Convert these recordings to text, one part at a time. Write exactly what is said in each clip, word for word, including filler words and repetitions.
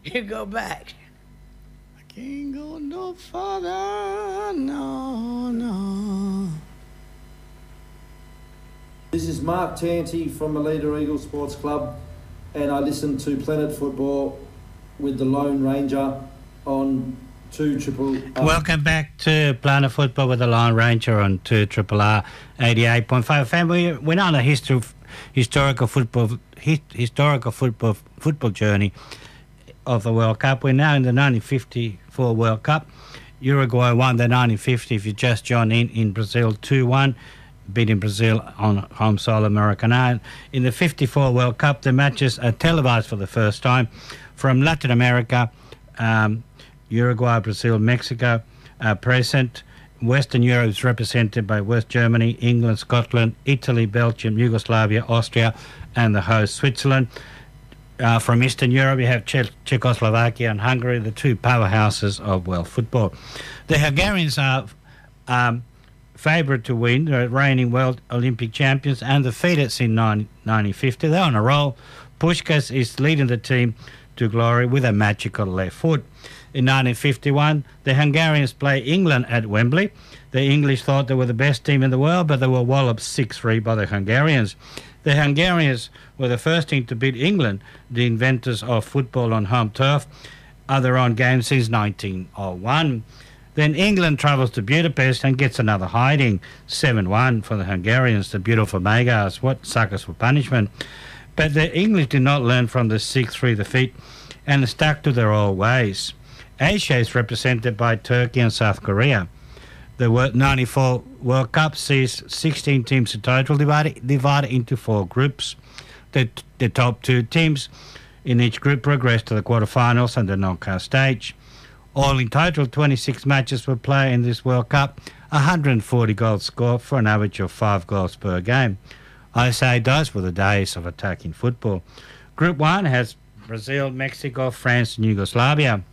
You go back. I can't go no further, no, no. This is Mark Tanti from Melita Eagle Sports Club, and I listen to Planet Football with the Lone Ranger on two triple R. Welcome back to Planet Football with the Lone Ranger on two triple R eighty-eight point five F M. We went on a history, historical football hi, historical football football journey of the World Cup. We're now in the nineteen fifty-four World Cup. Uruguay won the nineteen fifty, if you just joined in, in Brazil two one, beating Brazil on home soil Maracanã. In the fifty-four World Cup, the matches are televised for the first time from Latin America. Um, Uruguay, Brazil, Mexico are present. Western Europe is represented by West Germany, England, Scotland, Italy, Belgium, Yugoslavia, Austria, and the host Switzerland. Uh, from Eastern Europe, you have che- Czechoslovakia and Hungary, the two powerhouses of world football. The Hungarians are um, favourite to win, the reigning world Olympic champions, and defeated in nineteen fifty. They're on a roll. Puskás is leading the team to glory with a magical left foot. In nineteen fifty-one, the Hungarians play England at Wembley. The English thought they were the best team in the world, but they were walloped six three by the Hungarians. The Hungarians were the first team to beat England, the inventors of football on home turf, at their own game since nineteen oh one. Then England travels to Budapest and gets another hiding, seven one for the Hungarians, the beautiful Magyars. What suckers for punishment. But the English did not learn from the six three defeat and stuck to their old ways. Asia is represented by Turkey and South Korea. The ninety-four World Cup sees sixteen teams in total, divided, divided into four groups. The, the top two teams in each group progress to the quarterfinals and the knockout stage. All in total, twenty-six matches were played in this World Cup, one hundred forty goals scored for an average of five goals per game. I say those were the days of attacking football. Group one has Brazil, Mexico, France, and Yugoslavia.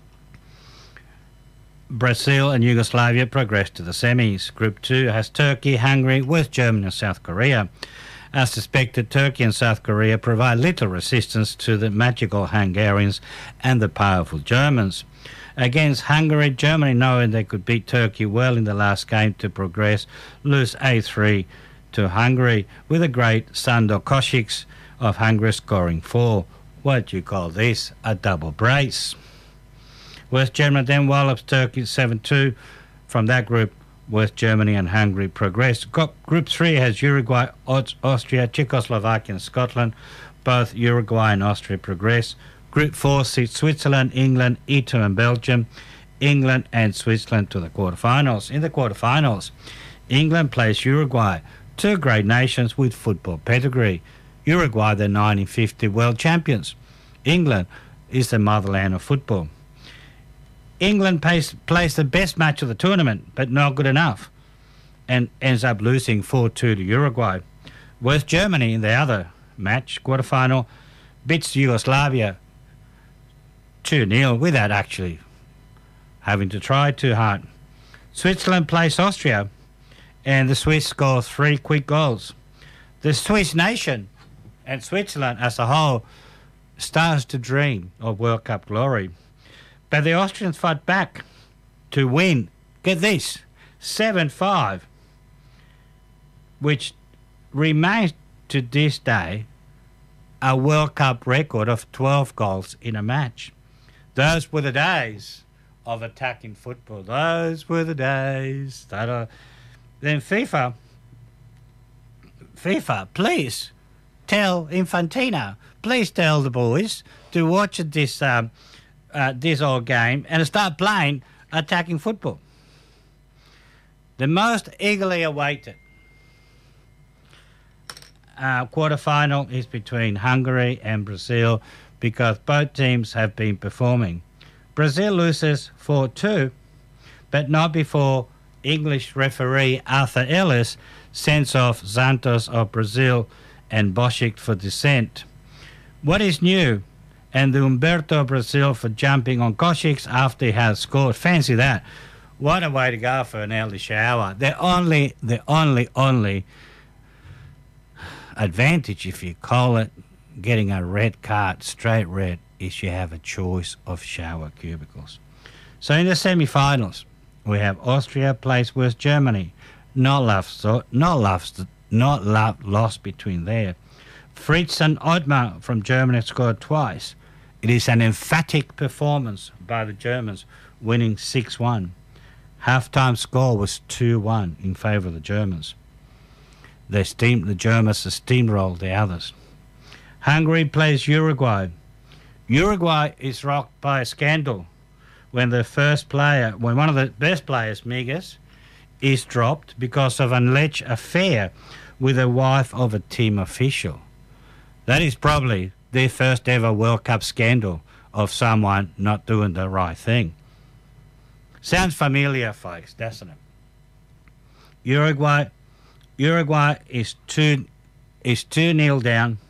Brazil and Yugoslavia progressed to the semis. Group two has Turkey, Hungary, West Germany, and South Korea. As suspected, Turkey and South Korea provide little resistance to the magical Hungarians and the powerful Germans. Against Hungary, Germany, knowing they could beat Turkey well in the last game to progress, lose eight three to Hungary, with a great Sandor Kosic of Hungary scoring four. What do you call this? A double brace. West Germany then wallops Turkey seven two. From that group, West Germany and Hungary progressed. Group three has Uruguay, Austria, Czechoslovakia and Scotland. Both Uruguay and Austria progress. Group four sees Switzerland, England, Italy and Belgium. England and Switzerland to the quarterfinals. In the quarterfinals, England plays Uruguay, two great nations with football pedigree. Uruguay, the nineteen fifty world champions. England is the motherland of football. England plays, plays the best match of the tournament, but not good enough, and ends up losing four two to Uruguay. West Germany, in the other match, quarterfinal, beats Yugoslavia two nil without actually having to try too hard. Switzerland plays Austria, and the Swiss score three quick goals. The Swiss nation and Switzerland as a whole starts to dream of World Cup glory. But the Austrians fought back to win, get this, seven five, which remains to this day a World Cup record of twelve goals in a match. Those were the days of attacking football. Those were the days that are... Then FIFA, FIFA, please tell Infantino, please tell the boys to watch this... Um, Uh, this old game and start playing attacking football. The most eagerly awaited uh, quarterfinal is between Hungary and Brazil because both teams have been performing. Brazil loses four two, but not before English referee Arthur Ellis sends off Santos of Brazil and Bosic for dissent. What is new? And the Humberto Brazil for jumping on Kosic after he has scored. Fancy that. What a way to go for an early shower. The only, the only, only advantage, if you call it, getting a red card, straight red, is you have a choice of shower cubicles. So in the semi-finals, we have Austria plays West Germany. No love, so no love, not love lost between there. Fritz and Ottmar from Germany scored twice. It is an emphatic performance by the Germans, winning six one. Half-time score was two one in favour of the Germans. They steam, the Germans steamrolled the others. Hungary plays Uruguay. Uruguay is rocked by a scandal when the first player, when one of the best players, Migas, is dropped because of an alleged affair with the wife of a team official. That is probably their first ever World Cup scandal of someone not doing the right thing. Sounds familiar, folks, doesn't it? Uruguay, Uruguay is two, is two nil down.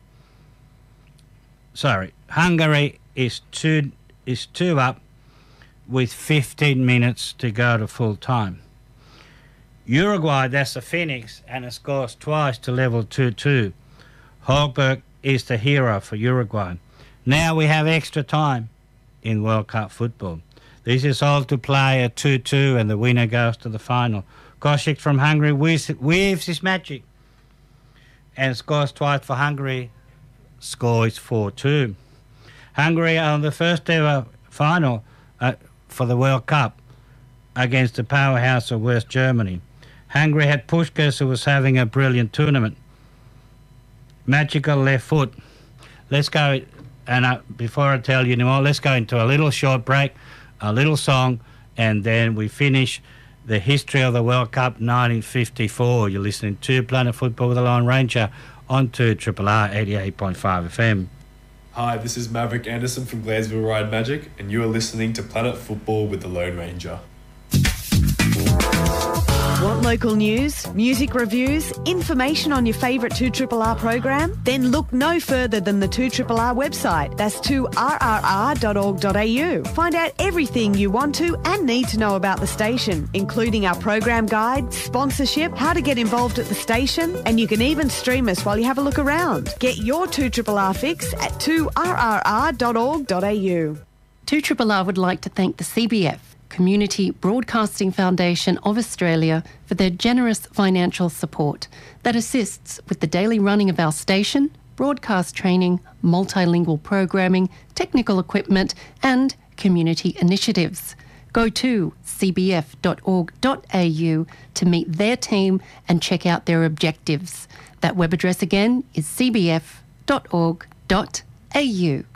Sorry, Hungary is two is two up with fifteen minutes to go to full time. Uruguay, that's the Phoenix, and it scores twice to level two two. Hogberg is the hero for Uruguay. Now we have extra time in World Cup football. This is all to play at two two, and the winner goes to the final. Kosik from Hungary weaves, weaves his magic and scores twice for Hungary. Score is four two. Hungary are on the first ever final uh, for the World Cup against the powerhouse of West Germany. Hungary had Puskás, who was having a brilliant tournament. Magical left foot. Let's go, and uh, before I tell you anymore, let's go into a little short break, a little song, and then we finish the history of the World Cup nineteen fifty-four. You're listening to Planet Football with the Lone Ranger on two Triple R eighty-eight point five F M. Hi, this is Maverick Anderson from Gladesville Ride Magic, and you are listening to Planet Football with the Lone Ranger. Want local news, music reviews, information on your favourite two R R program? Then look no further than the two R R website. That's two R R R dot org dot A U. Find out everything you want to and need to know about the station, including our program guide, sponsorship, how to get involved at the station, and you can even stream us while you have a look around. Get your two R R fix at two R R R dot org dot A U. two R R would like to thank the C B F, Community Broadcasting Foundation of Australia, for their generous financial support that assists with the daily running of our station, broadcast training, multilingual programming, technical equipment and community initiatives. Go to c b f dot org dot A U to meet their team and check out their objectives. That web address again is c b f dot org dot A U.